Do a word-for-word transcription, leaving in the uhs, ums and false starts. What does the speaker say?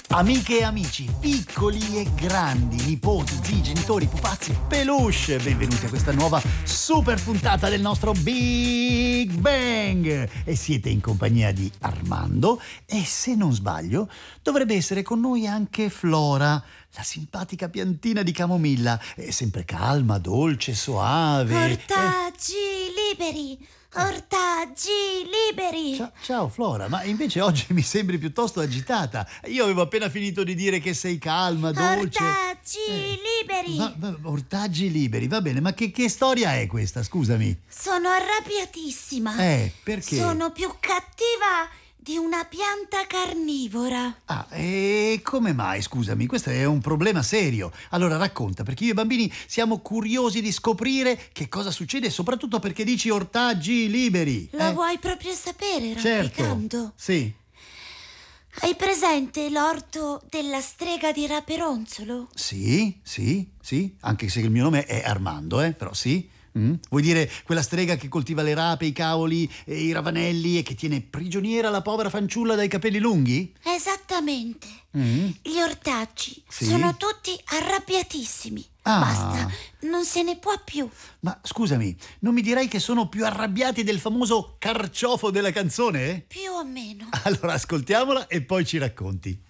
Amiche e amici, piccoli e grandi, nipoti, zii, genitori, pupazzi, peluche, benvenuti a questa nuova super puntata del nostro Big Bang. E siete in compagnia di Armando e, se non sbaglio, dovrebbe essere con noi anche Flora, la simpatica piantina di camomilla, è sempre calma, dolce, soave. Ortaggi eh... liberi! Ortaggi liberi! Ciao, ciao Flora, ma invece oggi mi sembri piuttosto agitata. Io avevo appena finito di dire che sei calma, dolce. Ortaggi eh, liberi! Va, va, ortaggi liberi, va bene, ma che, che storia è questa, scusami? Sono arrabbiatissima. Eh, perché? Sono più cattiva di una pianta carnivora. Ah, e come mai, scusami? Questo è un problema serio. Allora racconta, perché io e i bambini siamo curiosi di scoprire che cosa succede, soprattutto perché dici ortaggi liberi. Lo eh? vuoi proprio sapere, Certo, rampicando? sì. Hai presente l'orto della strega di Raperonzolo? Sì, sì, sì, anche se il mio nome è Armando, eh, però sì. Mm? Vuoi dire quella strega che coltiva le rape, i cavoli e i ravanelli e che tiene prigioniera la povera fanciulla dai capelli lunghi? Esattamente. Mm? Gli ortaggi Sì? sono tutti arrabbiatissimi. Ah. Basta, non se ne può più. Ma scusami, non mi direi che sono più arrabbiati del famoso carciofo della canzone? Più o meno. Allora ascoltiamola e poi ci racconti.